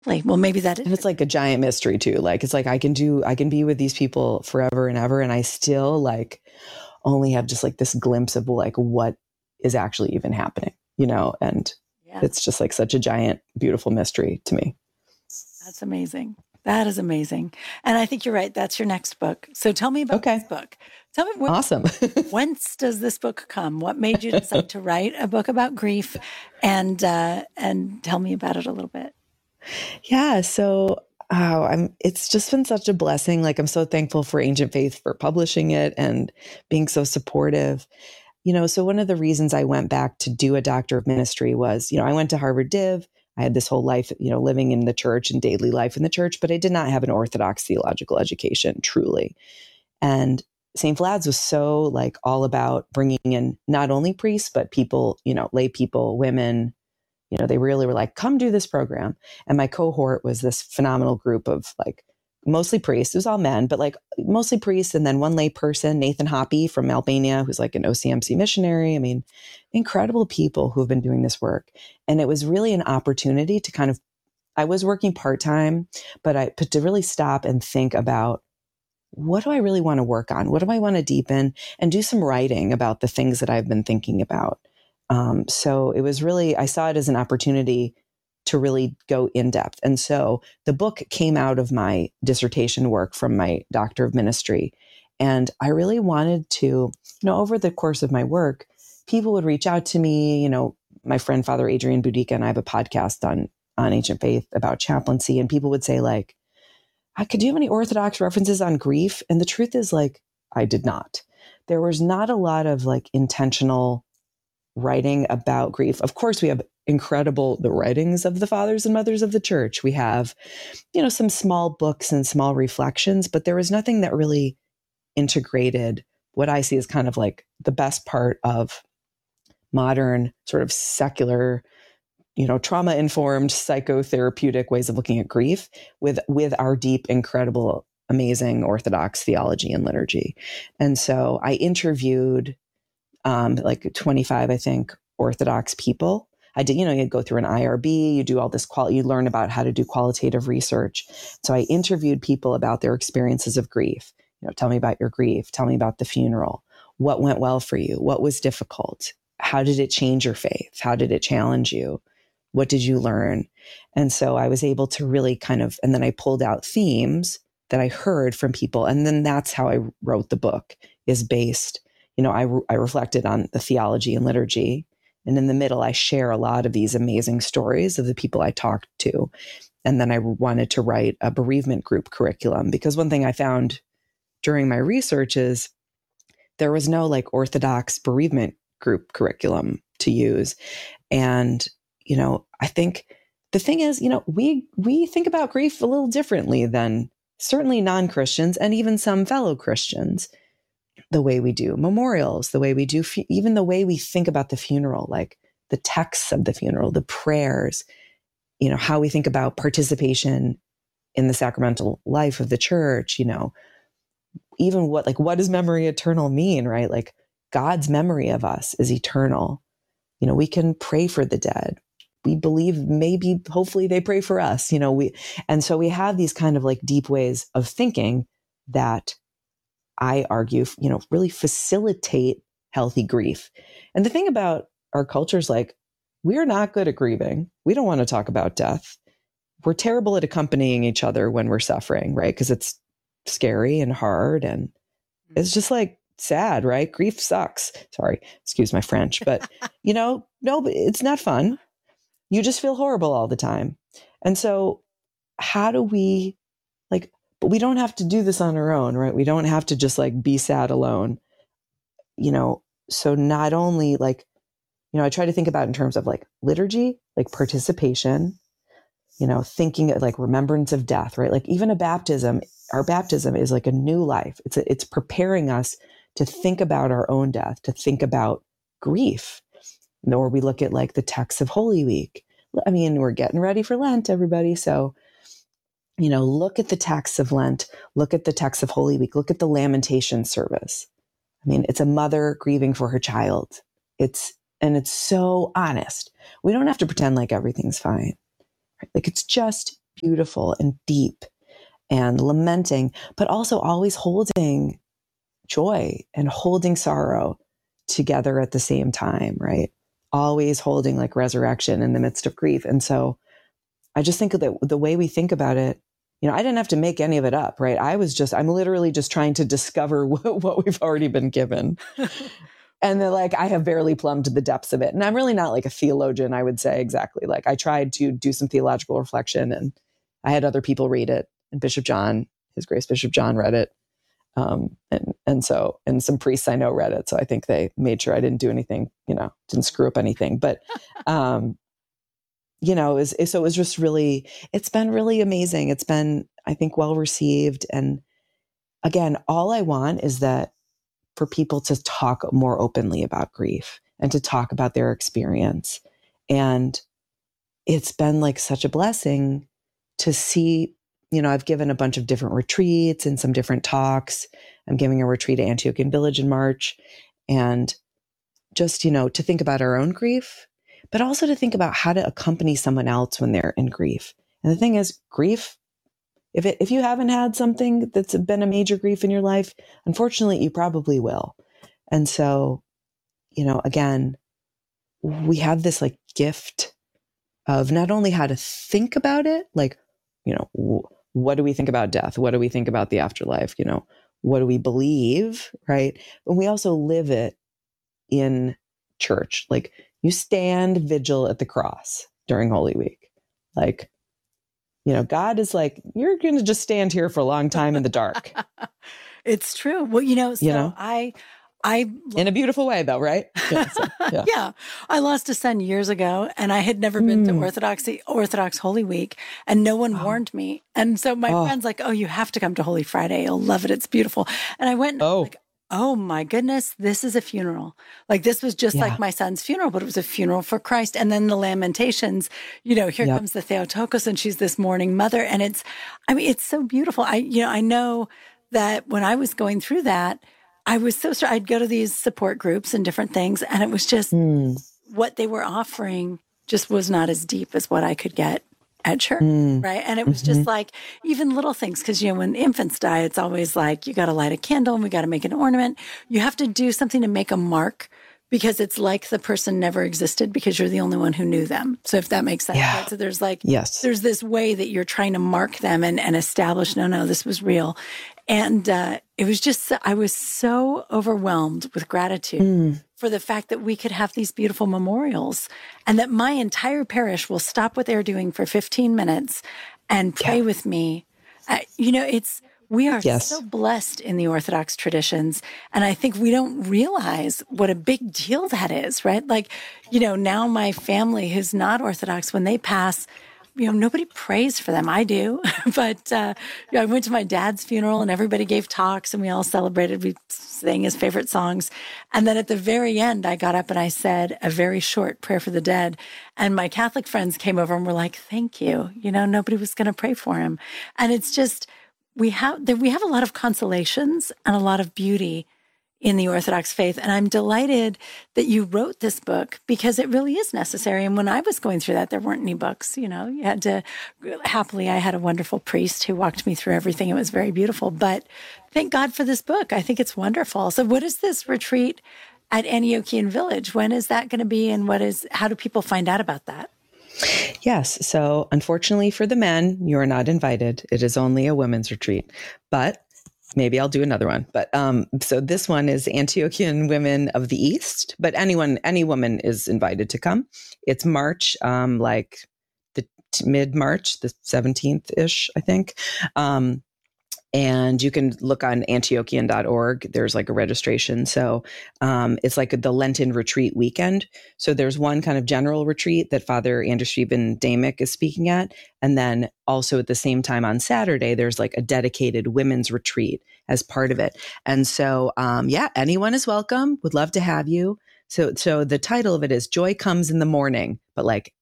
Like, well, maybe that is. And it's like a giant mystery too. Like, it's like, I can be with these people forever and ever. And I still like only have just like this glimpse of like what is actually even happening, and it's just like such a giant, beautiful mystery to me. That's amazing. That is amazing. And I think you're right. That's your next book. So tell me about this book. Tell me, awesome. Whence does this book come? What made you decide to write a book about grief? And tell me about it a little bit. Yeah. So it's just been such a blessing. Like, I'm so thankful for Ancient Faith for publishing it and being so supportive. So one of the reasons I went back to do a Doctor of Ministry was, I went to Harvard Div. I had this whole life, living in the church and daily life in the church, but I did not have an Orthodox theological education, truly. And St. Vlad's was so like all about bringing in not only priests, but people, lay people, women, they really were like, come do this program. And my cohort was this phenomenal group of like mostly priests. It was all men, but like mostly priests. And then one lay person, Nathan Hoppy from Albania, who's like an OCMC missionary. I mean, incredible people who have been doing this work. And it was really an opportunity to I was working part-time, but to really stop and think about, what do I really want to work on? What do I want to deepen, and do some writing about the things that I've been thinking about? So it was really, I saw it as an opportunity to really go in depth. And so the book came out of my dissertation work from my Doctor of Ministry. And I really wanted to, over the course of my work, people would reach out to me, my friend, Father Adrian Boudica, and I have a podcast on Ancient Faith about chaplaincy. And people would say like, could you have any Orthodox references on grief? And the truth is like, I did not. There was not a lot of like intentional writing about grief. Of course, we have the writings of the fathers and mothers of the church. We have, some small books and small reflections, but there was nothing that really integrated what I see as kind of like the best part of modern sort of secular, trauma-informed psychotherapeutic ways of looking at grief with our deep, incredible, amazing Orthodox theology and liturgy. And so I interviewed like 25, I think, Orthodox people. I did, you go through an IRB, you do all this you learn about how to do qualitative research. So I interviewed people about their experiences of grief. Tell me about your grief. Tell me about the funeral. What went well for you? What was difficult? How did it change your faith? How did it challenge you? What did you learn? And so I was able to really and then I pulled out themes that I heard from people. And then that's how I wrote the book, is based, I reflected on the theology and liturgy. And in the middle, I share a lot of these amazing stories of the people I talked to. And then I wanted to write a bereavement group curriculum, because one thing I found during my research is there was no like Orthodox bereavement group curriculum to use. And, I think the thing is, we think about grief a little differently than certainly non-Christians and even some fellow Christians. The way we do memorials, the way we do, even the way we think about the funeral, like the texts of the funeral, the prayers, how we think about participation in the sacramental life of the church, even what does memory eternal mean, right? Like God's memory of us is eternal. We can pray for the dead. We believe hopefully they pray for us, and so we have these kind of like deep ways of thinking that I argue, really facilitate healthy grief. And the thing about our culture is like, we're not good at grieving. We don't want to talk about death. We're terrible at accompanying each other when we're suffering, right? Because it's scary and hard and it's just like sad, right? Grief sucks. Sorry, excuse my French, but no, but it's not fun. You just feel horrible all the time. And so how do we but we don't have to do this on our own, right? We don't have to just like be sad alone, so not only I try to think about it in terms of like liturgy, like participation, thinking like remembrance of death, right? Like even our baptism is like a new life. It's preparing us to think about our own death, to think about grief. Or we look at like the texts of Holy Week. I mean, we're getting ready for Lent, everybody. So look at the texts of Lent, look at the texts of Holy Week, look at the lamentation service. I mean, it's a mother grieving for her child. It's so honest. We don't have to pretend like everything's fine. Right? Like it's just beautiful and deep and lamenting, but also always holding joy and holding sorrow together at the same time, right? Always holding like resurrection in the midst of grief. And so I just think that the way we think about it, I didn't have to make any of it up, right? I'm literally just trying to discover what we've already been given. And then like, I have barely plumbed the depths of it. And I'm really not like a theologian, I would say exactly. Like I tried to do some theological reflection and I had other people read it, and Bishop John, His Grace Bishop John read it. And some priests I know read it. So I think they made sure I didn't do anything, didn't screw up anything, but, so it was just really, it's been really amazing. It's been, I think, well received. And again, all I want is that for people to talk more openly about grief and to talk about their experience. And it's been like such a blessing to see, I've given a bunch of different retreats and some different talks. I'm giving a retreat at Antiochian Village in March. And just, to think about our own grief, but also to think about how to accompany someone else when they're in grief. And the thing is, grief, if you haven't had something that's been a major grief in your life, unfortunately, you probably will. And so, again, we have this like gift of not only how to think about it, like, what do we think about death? What do we think about the afterlife? What do we believe? Right. But we also live it in church. Like you stand vigil at the cross during Holy Week. Like, God is like, you're going to just stand here for a long time in the dark. It's true. Well, I in a beautiful way though, right? Yeah, yeah. I lost a son years ago and I had never been to Orthodox Holy Week and no one warned me. And so my friend's like, oh, you have to come to Holy Friday. You'll love it. It's beautiful. And I went and I was like, oh my goodness, this is a funeral. Like this was just like my son's funeral, but it was a funeral for Christ. And then the Lamentations, here comes the Theotokos and she's this mourning mother. And it's so beautiful. I know that when I was going through that, I was so sorry. I'd go to these support groups and different things. And it was just what they were offering just was not as deep as what I could get at church, right? And it was just like even little things, because when infants die, it's always like you got to light a candle and we got to make an ornament. You have to do something to make a mark because it's like the person never existed because you're the only one who knew them. So if that makes sense, right? So there's like there's this way that you're trying to mark them and establish, no, this was real. And it was just, I was so overwhelmed with gratitude for the fact that we could have these beautiful memorials and that my entire parish will stop what they're doing for 15 minutes and pray with me. We are so blessed in the Orthodox traditions. And I think we don't realize what a big deal that is, right? Like, now my family who's not Orthodox, when they pass, nobody prays for them. I do. But I went to my dad's funeral and everybody gave talks and we all celebrated. We sang his favorite songs. And then at the very end, I got up and I said a very short prayer for the dead. And my Catholic friends came over and were like, thank you. Nobody was going to pray for him. And it's just, we have a lot of consolations and a lot of beauty in the Orthodox faith. And I'm delighted that you wrote this book because it really is necessary. And when I was going through that, there weren't any books, you had to, happily, I had a wonderful priest who walked me through everything. It was very beautiful, but thank God for this book. I think it's wonderful. So what is this retreat at Antiochian Village? When is that going to be? And how do people find out about that? Yes. So unfortunately for the men, you are not invited. It is only a women's retreat, but maybe I'll do another one. But so this one is Antiochian Women of the East, but any woman is invited to come. It's March, like the mid-March, the 17th-ish, I think. And you can look on antiochian.org. There's like a registration. So it's like the Lenten retreat weekend. So there's one kind of general retreat that Father Anders Stephen Damick is speaking at. And then also at the same time on Saturday, there's like a dedicated women's retreat as part of it. And so, anyone is welcome. Would love to have you. So the title of it is Joy Comes in the Morning, but like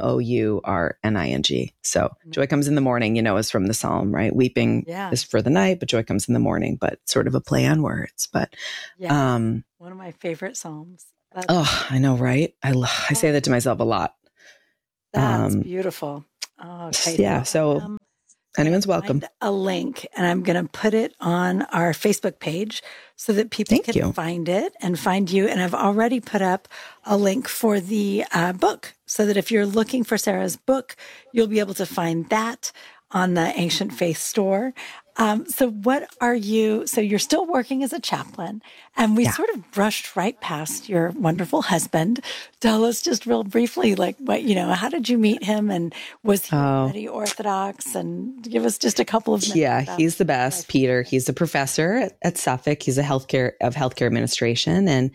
Mourning. So joy comes in the morning, is from the Psalm, right? Weeping is for the night, but joy comes in the morning, but sort of a play on words. But one of my favorite Psalms. I know, right? I say that to myself a lot. That's beautiful. Okay. Yeah. So anyone's welcome. Find a link, and I'm going to put it on our Facebook page so that people Thank can you. find it and find you. And I've already put up a link for the book so that if you're looking for Sarah's book, you'll be able to find that on the Ancient Faith store. So you're still working as a chaplain, and we sort of brushed right past your wonderful husband. Tell us just real briefly, like how did you meet him, and was he already Orthodox, and give us just a couple of minutes. Yeah, he's the best, Peter. He's a professor at Suffolk. He's a healthcare administration. And,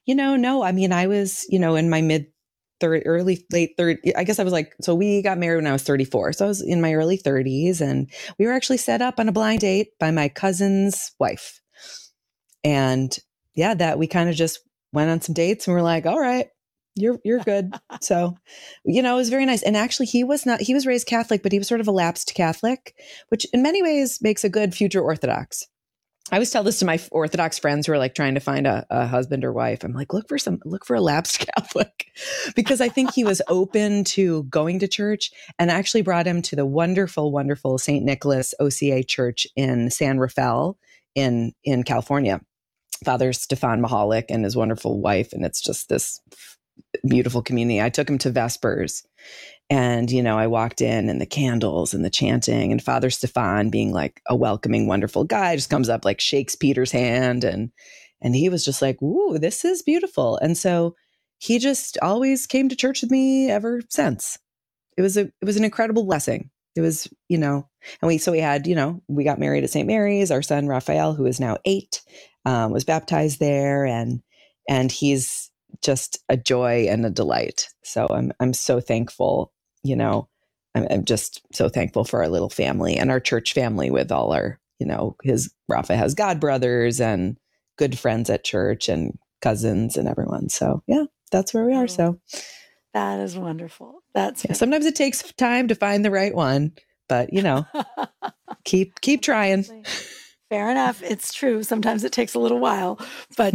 I was, in my late 30s. I guess I was so we got married when I was 34. So I was in my early 30s, and we were actually set up on a blind date by my cousin's wife. And that we kind of just went on some dates, and we're like, all right, you're good. So, it was very nice. And actually he was raised Catholic, but he was sort of a lapsed Catholic, which in many ways makes a good future Orthodox. I always tell this to my Orthodox friends who are trying to find a husband or wife. I'm like, look for a lapsed Catholic, because I think he was open to going to church, and actually brought him to the wonderful, wonderful St. Nicholas OCA Church in San Rafael in California. Father Stefan Mahalik and his wonderful wife. And it's just this beautiful community. I took him to Vespers, and, I walked in, and the candles and the chanting, and Father Stefan, being a welcoming, wonderful guy, just comes up, shakes Peter's hand. And he was just like, ooh, this is beautiful. And so he just always came to church with me ever since. It was an incredible blessing. It was, and we got married at St. Mary's. Our son, Raphael, who is now 8, was baptized there, and he's just a joy and a delight. So I'm so thankful, I'm just so thankful for our little family and our church family, with all our, Rafa has god brothers and good friends at church and cousins and everyone. So that's where we are. So that is wonderful. Sometimes it takes time to find the right one, but keep trying. Fair enough. It's true. Sometimes it takes a little while, but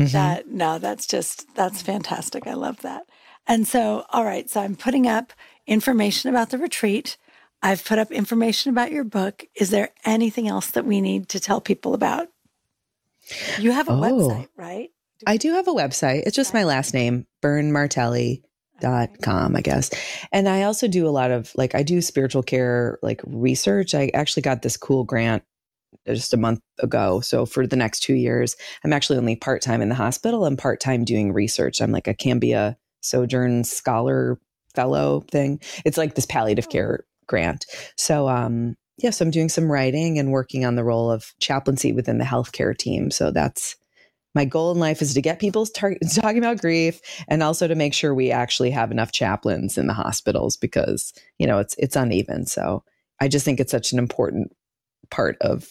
that's fantastic. I love that. And so, all right. So I'm putting up information about the retreat. I've put up information about your book. Is there anything else that we need to tell people about? You have a website, right? I do have a website. It's just my last name, bernmartelli.com, I guess. And I also do a lot of I do spiritual care, research. I actually got this cool grant just a month ago. So for the next 2 years, I'm actually only part-time in the hospital and part-time doing research. I'm a Cambia Sojourn Scholar Fellow thing. It's this palliative care grant. So, so I'm doing some writing and working on the role of chaplaincy within the healthcare team. So that's my goal in life, is to get people talking about grief, and also to make sure we actually have enough chaplains in the hospitals, because, it's uneven. So I just think it's such an important part of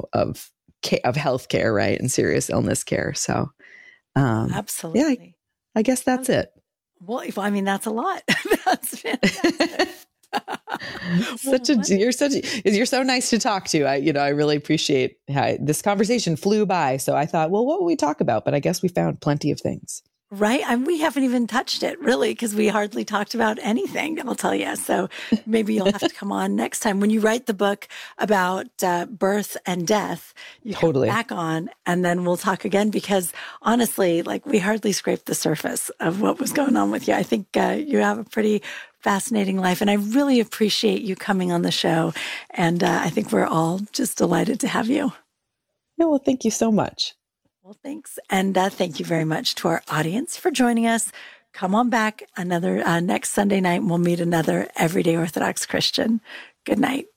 healthcare, right? And serious illness care. So, absolutely. I guess that's it. Well, that's a lot. That's fantastic. You're so nice to talk to. I really appreciate how this conversation flew by. So I thought, well, what would we talk about? But I guess we found plenty of things. Right. And we haven't even touched it, really, because we hardly talked about anything, I'll tell you. So maybe you'll have to come on next time. When you write the book about birth and death, you come back on, and then we'll talk again, because honestly, we hardly scraped the surface of what was going on with you. I think you have a pretty fascinating life, and I really appreciate you coming on the show. And I think we're all just delighted to have you. No, well, thank you so much. Well, thanks. And thank you very much to our audience for joining us. Come on back another next Sunday night, and we'll meet another everyday Orthodox Christian. Good night.